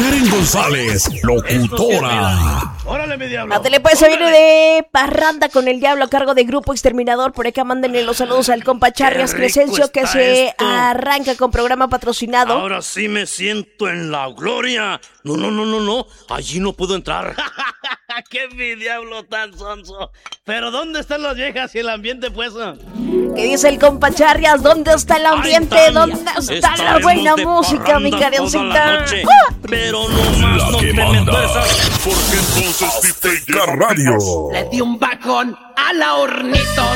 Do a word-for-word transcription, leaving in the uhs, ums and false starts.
Karen González, locutora. ¡Órale, mi diablo! Ándale, pues, se viene de Parranda con el Diablo a cargo de Grupo Exterminador. Por acá mándenle los saludos al compa Charrias Crescencio, que se esto. arranca con programa patrocinado. Ahora sí me siento en la gloria. No, no, no, no, no. Allí no puedo entrar. ¡Qué mi diablo tan sonso! Pero ¿dónde están las viejas y el ambiente, pues? ¿Qué dice el compa Charrias? ¿Dónde está el ambiente? Ay, ¿Dónde está la buena música, mi Karencita? ¡Ah! Pero no más La no que te manda. metas. Porque entonces Azteca Radio. Le di un bajón a la hornito.